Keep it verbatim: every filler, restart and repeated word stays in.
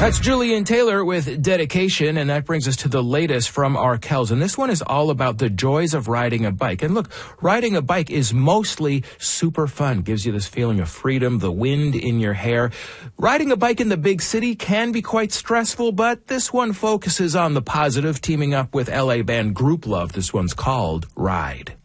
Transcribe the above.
That's Julian Taylor with Dedication, and that brings us to the latest from our Kells. And this one is all about the joys of riding a bike. And look, riding a bike is mostly super fun. Gives you this feeling of freedom, the wind in your hair. Riding a bike in the big city can be quite stressful, but this one focuses on the positive, teaming up with L A band Group Love. This one's called Ride.